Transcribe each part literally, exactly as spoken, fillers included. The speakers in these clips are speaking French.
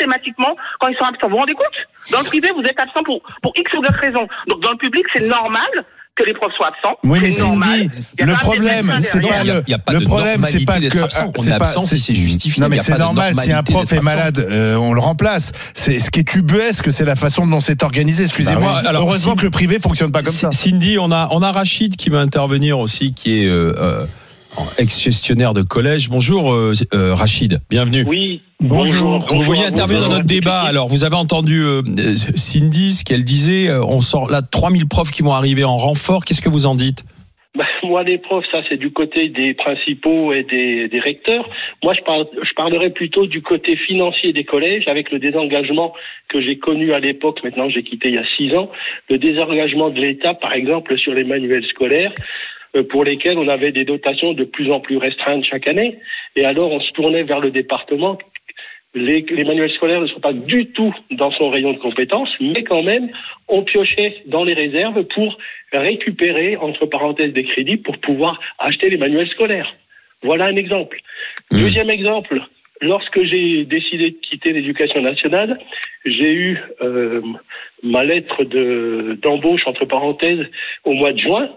systématiquement quand ils sont absents. Vous vous rendez compte? Dans le privé, vous êtes absent pour, pour X ou Y raison. Donc dans le public, c'est normal que les profs soient absents. Oui, mais c'est Cindy, le problème, c'est pas le, il y a pas le de problème, c'est pas normalité que absent. On c'est est pas, absent si c'est justifié. Non, mais il y a c'est pas de normal. Si un normalité prof est d'être malade, euh, on le remplace. C'est ce qui est ubuesque, c'est la façon dont c'est organisé. Excusez-moi. Bah oui. Alors, heureusement Cindy, que le privé fonctionne pas comme ça. Cindy, on a on a Rachid qui va intervenir aussi, qui est euh, euh, ex-gestionnaire de collège. Bonjour euh, euh, Rachid, bienvenue. Oui. Bonjour. Vous vouliez intervenir dans notre débat. Alors, vous avez entendu euh, Cindy, ce qu'elle disait. Euh, on sort là trois mille profs qui vont arriver en renfort. Qu'est-ce que vous en dites? Bah, moi, les profs, ça, c'est du côté des principaux et des, des recteurs. Moi, je, parle, je parlerai plutôt du côté financier des collèges, avec le désengagement que j'ai connu à l'époque. Maintenant, j'ai quitté il y a six ans. Le désengagement de l'État, par exemple, sur les manuels scolaires, euh, pour lesquels on avait des dotations de plus en plus restreintes chaque année. Et alors, on se tournait vers le département. Les, les manuels scolaires ne sont pas du tout dans son rayon de compétences, mais quand même, on piochait dans les réserves pour récupérer, entre parenthèses, des crédits pour pouvoir acheter les manuels scolaires. Voilà un exemple. Mmh. Deuxième exemple, lorsque j'ai décidé de quitter l'éducation nationale, j'ai eu euh, ma lettre de, d'embauche, entre parenthèses, au mois de juin.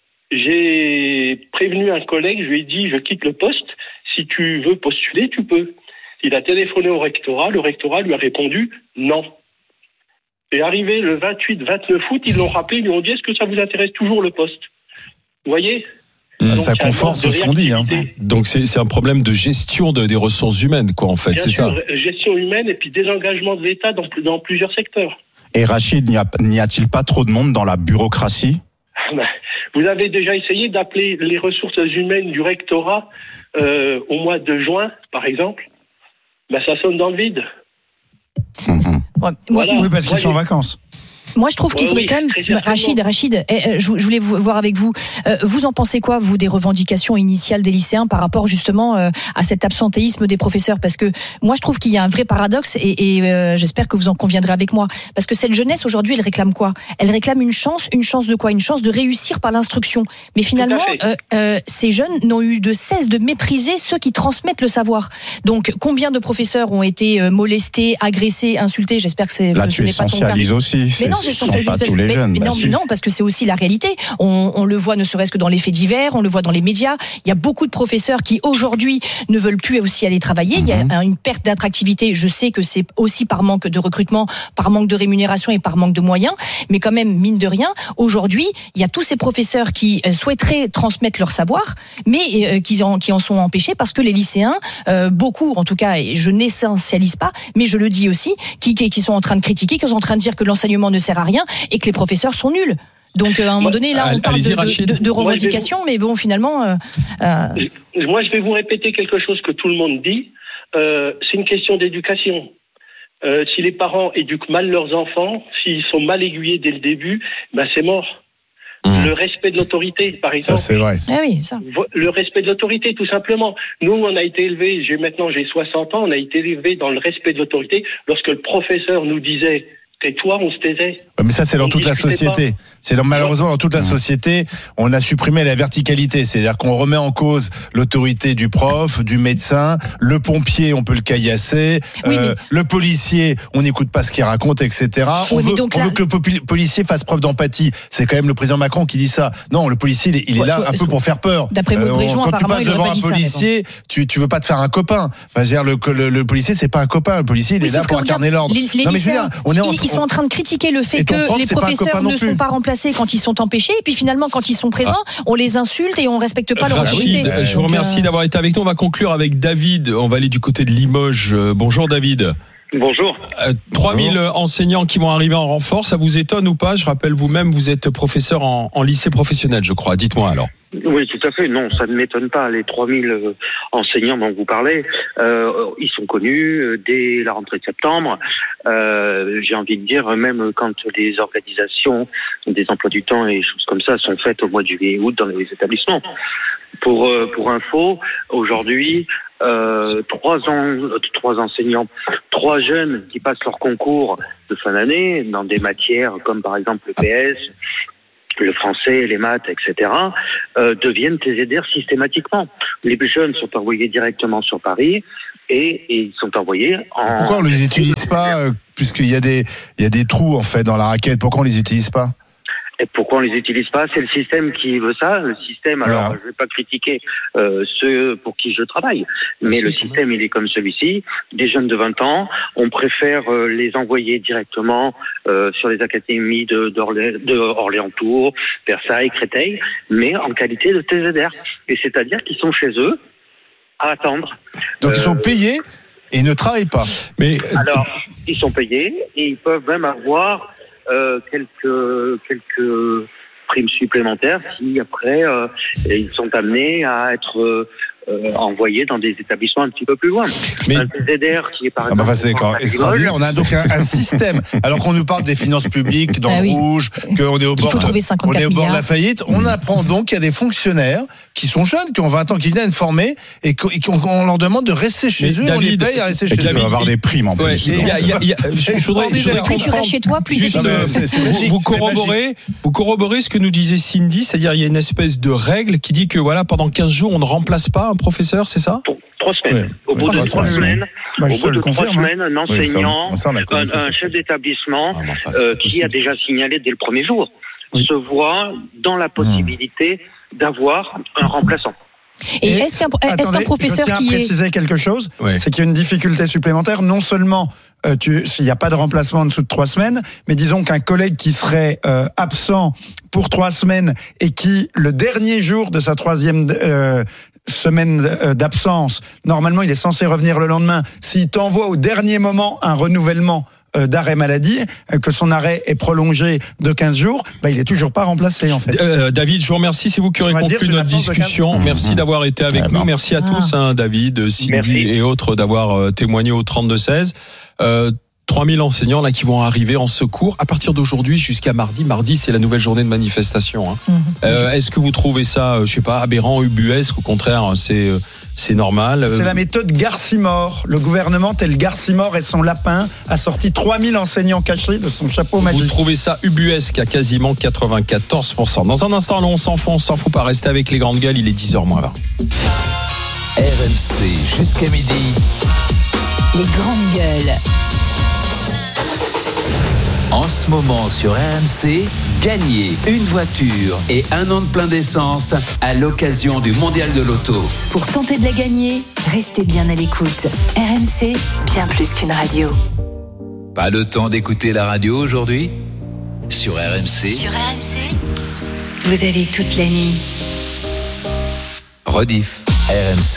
J'ai prévenu un collègue, je lui ai dit, je quitte le poste, si tu veux postuler, tu peux. Il a téléphoné au rectorat, le rectorat lui a répondu non. Et arrivé le vingt-huit vingt-neuf août, ils l'ont rappelé, ils lui ont dit est-ce que ça vous intéresse toujours le poste? Vous voyez? Donc, ça conforte ce qu'on dit. Hein. Donc c'est, c'est un problème de gestion de, des ressources humaines, quoi, en fait, Bien c'est sûr, ça. Gestion humaine et puis désengagement de l'État dans, dans plusieurs secteurs. Et Rachid, n'y, a, n'y a-t-il pas trop de monde dans la bureaucratie? Vous avez déjà essayé d'appeler les ressources humaines du rectorat euh, au mois de juin, par exemple? Ben, ça sonne dans le vide. Mmh. Ouais, voilà. Oui, parce qu'ils sont en vacances. Moi, je trouve qu'il ouais, faudrait oui, quand même, Rachid, Rachid, eh, je voulais voir avec vous. Euh, vous en pensez quoi, vous, des revendications initiales des lycéens par rapport justement euh, à cet absentéisme des professeurs? Parce que moi, je trouve qu'il y a un vrai paradoxe et, et euh, j'espère que vous en conviendrez avec moi. Parce que cette jeunesse aujourd'hui, elle réclame quoi? Elle réclame une chance, une chance de quoi? Une chance de réussir par l'instruction. Mais finalement, euh, euh, ces jeunes n'ont eu de cesse de mépriser ceux qui transmettent le savoir. Donc, combien de professeurs ont été euh, molestés, agressés, insultés? J'espère que c'est. Là, que tu essentialises aussi. Mais non, ce sont pas tous les mais, jeunes. mais bah non, si. non, parce que c'est aussi la réalité. On, on le voit ne serait-ce que dans les faits divers, on le voit dans les médias. Il y a beaucoup de professeurs qui aujourd'hui ne veulent plus aussi aller travailler. Mm-hmm. Il y a une perte d'attractivité. Je sais que c'est aussi par manque de recrutement, par manque de rémunération et par manque de moyens. Mais quand même, mine de rien, aujourd'hui, il y a tous ces professeurs qui souhaiteraient transmettre leur savoir, mais qui en, qui en sont empêchés parce que les lycéens, euh, beaucoup en tout cas, et je n'essentialise pas, mais je le dis aussi, qui, qui sont en train de critiquer, qui sont en train de dire que l'enseignement ne sert à rien et que les professeurs sont nuls. Donc à un moment donné, là, on parle de, de, de, de revendications, mais bon, finalement... Euh, euh... Moi, je vais vous répéter quelque chose que tout le monde dit. Euh, c'est une question d'éducation. Euh, si les parents éduquent mal leurs enfants, s'ils sont mal aiguillés dès le début, ben c'est mort. Mmh. Le respect de l'autorité, par exemple. Ça, c'est vrai. Ah oui, ça. Le respect de l'autorité, tout simplement. Nous, on a été élevés, j'ai maintenant j'ai soixante ans, on a été élevés dans le respect de l'autorité. Lorsque le professeur nous disait tais-toi, on se taisait. Mais ça, c'est dans on toute la société. Pas. C'est dans, malheureusement dans toute la société, on a supprimé la verticalité. C'est-à-dire qu'on remet en cause l'autorité du prof, du médecin, le pompier, on peut le caillasser, oui, euh, mais... le policier, on n'écoute pas ce qu'il raconte, et cetera. Oui, on veut, on là... veut que le popul- policier fasse preuve d'empathie. C'est quand même le président Macron qui dit ça. Non, le policier, il est, il est ouais, là un peu pour faire peur. D'après Maud Bréjon, euh, quand tu passes devant un ça, policier, tu, tu veux pas te faire un copain. Enfin, je veux dire, le, le, le policier, c'est pas un copain. Le policier, il oui, est là pour incarner l'ordre. Les, les non, mais je veux dire, on est en Ils sont en train de critiquer le fait que prof, les professeurs ne sont pas remplacés quand ils sont empêchés, et puis finalement, quand ils sont présents, ah. on les insulte et on respecte pas leur autorité. Rachid, je vous remercie euh... d'avoir été avec nous. On va conclure avec David. On va aller du côté de Limoges. Bonjour David. Bonjour. Euh, trois mille enseignants qui vont arriver en renfort, ça vous étonne ou pas? Je rappelle vous-même, vous êtes professeur en, en lycée professionnel, je crois. Dites-moi alors. Oui, tout à fait. Non, ça ne m'étonne pas. Les trois mille enseignants dont vous parlez, euh, ils sont connus dès la rentrée de septembre. Euh, j'ai envie de dire, même quand les organisations des emplois du temps et choses comme ça sont faites au mois de juillet et août dans les établissements. Pour euh, pour info, aujourd'hui, euh, trois ans, trois enseignants, trois jeunes qui passent leur concours de fin d'année dans des matières comme par exemple le P S, le français, les maths, et cetera, euh, deviennent T Z D R systématiquement. Les jeunes sont envoyés directement sur Paris et, et ils sont envoyés en... Pourquoi on ne les utilise pas, euh, puisqu'il y a des, il y a des trous en fait dans la raquette, pourquoi on les utilise pas? Et pourquoi on les utilise pas? C'est le système qui veut ça. Le système, alors voilà. je vais pas critiquer euh, ceux pour qui je travaille, mais Merci, le système il est comme celui-ci. Des jeunes de vingt ans, on préfère euh, les envoyer directement euh, sur les académies de, d'Orlé- de Orléans-Tours, Versailles, Créteil, mais en qualité de T Z R. Et c'est-à-dire qu'ils sont chez eux à attendre. Donc ils Euh, sont payés et ils ne travaillent pas. Mais Alors, ils sont payés et ils peuvent même avoir euh, quelques quelques primes supplémentaires si après euh, ils sont amenés à être euh, euh, envoyés dans des établissements un petit peu plus loin. Mais- un T Z R qui est par Ah bah, exemple c'est quand- à extraordinaire. On a donc un, un système. Alors qu'on nous parle des finances publiques dans Ah le oui. rouge, qu'on est au Qu'il bord, faut de, trouver on est cinquante-quatre au bord de la milliards. faillite. On apprend donc qu'il y a des fonctionnaires qui sont jeunes, qui ont vingt ans, qui viennent être formés et qu'on et qu'on- on leur demande de rester chez Mais eux. David, on les paye à rester Et chez qui eux. va avoir des primes en Ouais, plus. il y a- il y a- il y a- je, C'est je voudrais, je voudrais extraordinaire. Plus tu comprendre. restes chez toi, plus tu Juste, Non, mais euh, c'est- c'est vous, magique, vous c'est corroborez, vous corroborez ce que nous disait Cindy, c'est-à-dire il y a une espèce de règle qui dit que voilà pendant quinze jours on ne remplace pas un professeur, c'est ça? Pour trois semaines. Ouais. Au bout Ouais, de trois trois semaines. semaines, Bah, je au te bout le de trois confirme, hein. semaines, un Oui, ça, enseignant, ça, on a connu un, ça, un ça. chef d'établissement Ah, mais enfin, c'est euh, pas qui possible. a déjà signalé dès le premier jour se voit dans la possibilité d'avoir un remplaçant. Et est-ce qu'un est-ce qu'un Attendez, professeur je tiens qui à est préciser quelque chose, Ouais. c'est qu'il y a une difficulté supplémentaire. Non seulement euh, tu, il n'y a pas de remplacement en dessous de trois semaines, mais disons qu'un collègue qui serait euh, absent pour trois semaines et qui, le dernier jour de sa troisième euh, semaine euh, d'absence, normalement il est censé revenir le lendemain, s'il t'envoie au dernier moment un renouvellement euh, d'arrêt maladie, euh, que son arrêt est prolongé de quinze jours, bah, il est toujours pas remplacé en fait. Euh, David, je vous remercie, c'est vous qui aurez On va dire conclu que j'ai notre la force de discussion. quinze. Merci d'avoir été avec Ouais, nous. bon. Merci à Ah. tous, hein, David, Cindy Merci. et autres, d'avoir euh, témoigné au trente-deux seize. Euh, trois mille enseignants là qui vont arriver en secours à partir d'aujourd'hui jusqu'à mardi. Mardi, c'est la nouvelle journée de manifestation. Hein. Mhm. Euh, est-ce que vous trouvez ça, euh, je sais pas, aberrant, ubuesque? Au contraire, c'est euh, c'est normal. Euh, C'est la méthode Garcimore. Le gouvernement, tel Garcimore et son lapin, a sorti trois mille enseignants cachés de son chapeau Vous magique. trouvez ça ubuesque à quasiment quatre-vingt-quatorze pour cent. Dans un instant, allons, on s'en fout, on s'en fout pas. Restez avec les grandes gueules, il est dix heures moins vingt. R M C jusqu'à midi. Les grandes gueules. En ce moment sur R M C, gagnez une voiture et un an de plein d'essence à l'occasion du Mondial de l'Auto. Pour tenter de la gagner, restez bien à l'écoute. R M C, bien plus qu'une radio. Pas le temps d'écouter la radio aujourd'hui? Sur R M C, Sur R M C, vous avez toute la nuit. rediff R M C.